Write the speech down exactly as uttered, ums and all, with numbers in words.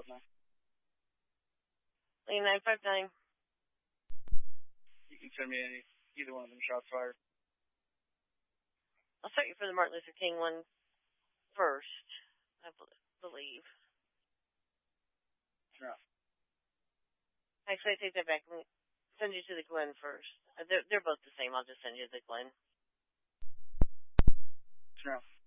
five nine. Lane nine five nine. You can send me any, either one of them shots fired. I'll start you for the Martin Luther King one first, I believe. Yeah. Actually, I take that back. I'll send you to the Glen first. They're, they're both the same. I'll just send you to the Glen. Yeah.